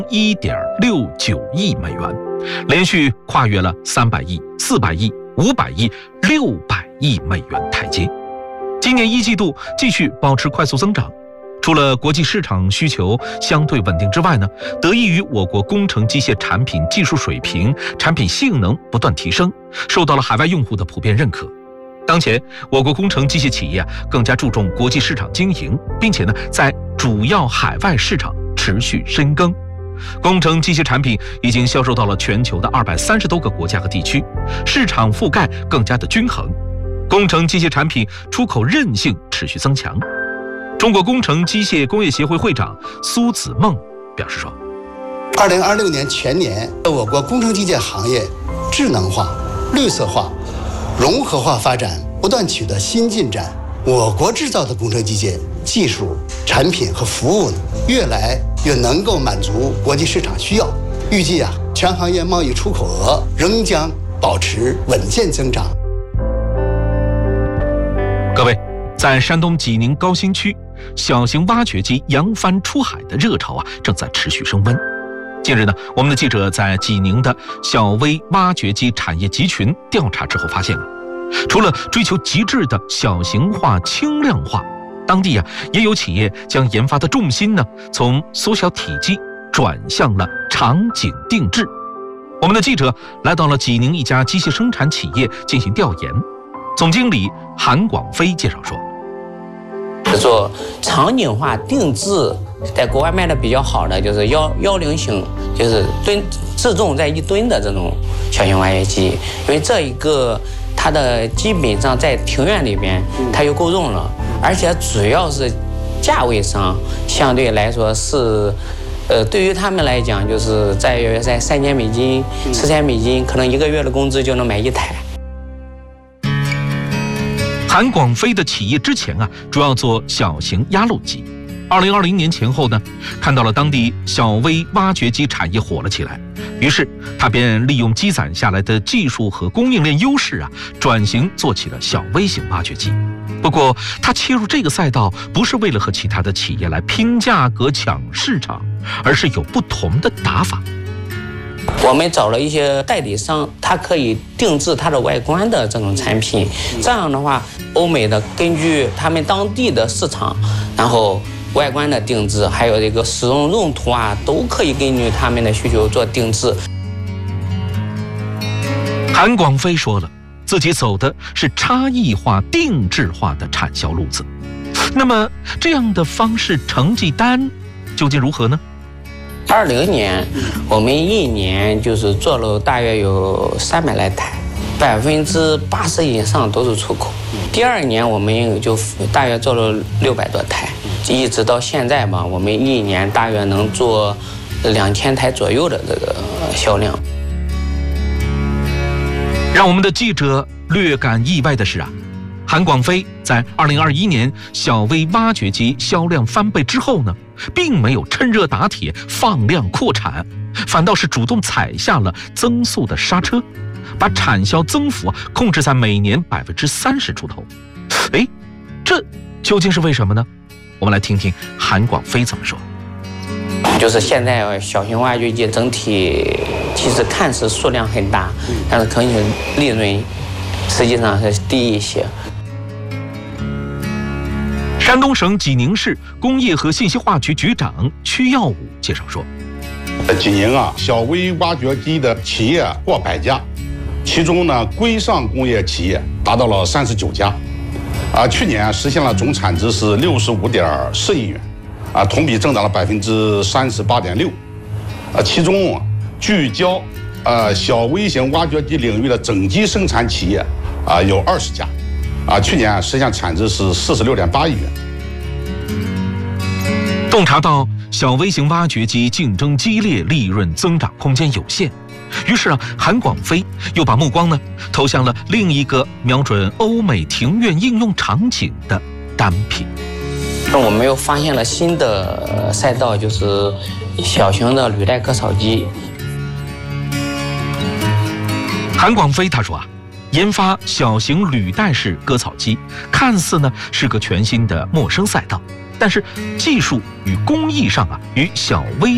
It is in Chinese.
1.69亿美元，连续跨越了300亿、400亿、500亿、600亿美元台阶。今年1季度继续保持快速增长。除了国际市场需求相对稳定之外呢，得益于我国工程机械产品技术水平、产品性能不断提升，受到了海外用户的普遍认可。当前，我国工程机械企业更加注重国际市场经营，并且呢，在主要海外市场持续深耕。工程机械产品已经销售到了全球的230多个国家和地区，市场覆盖更加的均衡。工程机械产品出口韧性持续增强。中国工程机械工业协会会长苏子梦表示说 ，2026年全年，我国工程机械行业智能化、绿色化、融合化发展不断取得新进展。我国制造的工程机械技术、产品和服务越来越能够满足国际市场需要。预计全行业贸易出口额仍将保持稳健增长。 各位，在山东济宁高新区，小型挖掘机扬帆出海的热潮正在持续升温。近日呢，我们的记者在济宁的小微挖掘机产业集群调查之后发现除了追求极致的小型化、轻量化，当地也有企业将研发的重心呢从缩小体积转向了场景定制。我们的记者来到了济宁一家机械生产企业进行调研，总经理韩广飞介绍说， 做场景化定制，在国外卖的比较好的就是110型，就是自重在1吨的这种小型挖掘机，因为这一个它的基本上在庭院里边它就够用了，而且主要是价位上相对来说是，对于他们来讲就是在3000美金、4000美金，可能1个月的工资就能买1台。 韩广飞的企业之前主要做小型压路机。2020年前后呢，看到了当地小微挖掘机产业火了起来，于是他便利用积攒下来的技术和供应链优势转型做起了小微型挖掘机。不过他切入这个赛道不是为了和其他的企业来拼价格抢市场，而是有不同的打法。 我们找了一些代理商，他可以定制它的外观的这种产品，这样的话，欧美的根据他们当地的市场，然后外观的定制，还有这个使用用途都可以根据他们的需求做定制。 韩广飞说了，自己走的是差异化、定制化的产销路子。那么这样的方式成绩单究竟如何呢 ？20年，我们一年就是做了大约有300来台，80%以上都是出口。第2年我们就大约做了600多台，一直到现在吧，我们一年大约能做2000台左右的这个销量。 让我们的记者略感意外的是韩广飞在2021年小微挖掘机销量翻倍之后呢，并没有趁热打铁放量扩产，反倒是主动踩下了增速的刹车，把产销增幅控制在每年30%出头。这究竟是为什么呢？我们来听听韩广飞怎么说。 就是现在小型挖掘机整体其实看似数量很大，但是可能利润实际上是低一些。 山东省济宁市工业和信息化局局长曲耀武介绍说， 济宁小微挖掘机的企业过100家，其中呢规上工业企业达到了39家，去年实现了总产值是65.4亿元，同比增长了38.6%，其中聚焦小微型挖掘机领域的整机生产企业有20家，去年实现产值是46.8亿元。 洞察到小微型挖掘机竞争激烈，利润增长空间有限，于是韩广飞又把目光呢投向了另一个瞄准欧美庭院应用场景的单品。 我们又发现了新的赛道，就是小型的履带割草机。 韩广飞他说研发小型履带式割草机看似呢是个全新的陌生赛道，但是技术与工艺上与小微